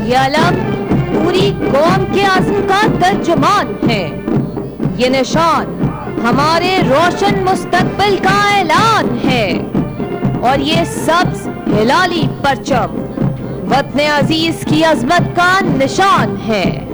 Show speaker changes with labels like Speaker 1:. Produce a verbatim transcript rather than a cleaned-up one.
Speaker 1: ये अलम पूरी कौम के आज़म का तर्जुमान है। ये निशान हमारे रोशन मुस्तकबिल का ऐलान है। और ये सब्ज हिलाली परचम वतन अजीज की अजमत का निशान है।